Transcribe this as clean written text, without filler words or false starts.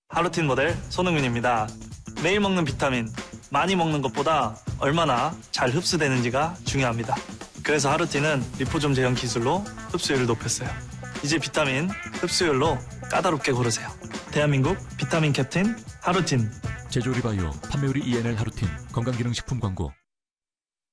하루틴 모델 손흥민입니다. 매일 먹는 비타민, 많이 먹는 것보다 얼마나 잘 흡수되는지가 중요합니다. 그래서 하루틴은 리포좀 제형 기술로 흡수율을 높였어요. 이제 비타민 흡수율로 까다롭게 고르세요. 대한민국 비타민 캡틴 하루틴. 제조리 바이오, 판매율이 ENL 하루틴, 건강기능식품 광고.